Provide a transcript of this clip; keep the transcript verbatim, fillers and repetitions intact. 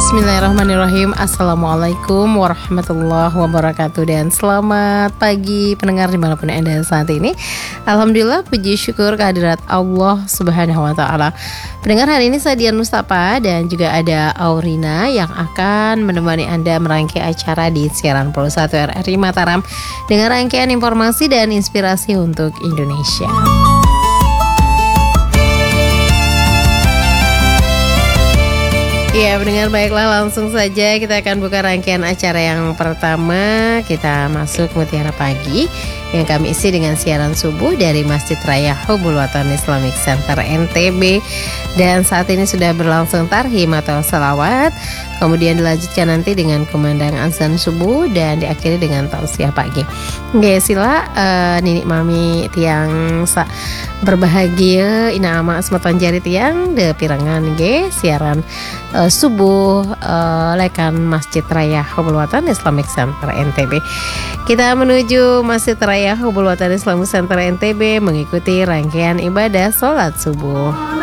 Bismillahirrahmanirrahim. Assalamualaikum warahmatullahi wabarakatuh. Dan selamat pagi pendengar dimanapun Anda saat ini. Alhamdulillah, puji syukur kehadirat Allah subhanahu wa ta'ala. Pendengar, hari ini saya Dian Mustafa dan juga ada Aurina yang akan menemani Anda merangkai acara di siaran Pulsa satu R R I Mataram dengan rangkaian informasi dan inspirasi untuk Indonesia. Ya, pendengar, baiklah, langsung saja kita akan buka rangkaian acara yang pertama. Kita masuk Mutiara Pagi yang kami isi dengan siaran subuh dari Masjid Raya Hubul Watan Islamic Center N T B. Dan saat ini sudah berlangsung tarhim atau salawat, kemudian dilanjutkan nanti dengan kumandang azan subuh dan diakhiri dengan tausiah pagi. Oke, sila uh, Ninik Mami tiang sa berbahagia ina ama sematan jari tiang de pirangan ge siaran uh, subuh uh, lekan Masjid Raya Hubul Watan Islamic Center N T B. Kita menuju Masjid Raya Hubul Watan Islamic Center N T B mengikuti rangkaian ibadah sholat subuh.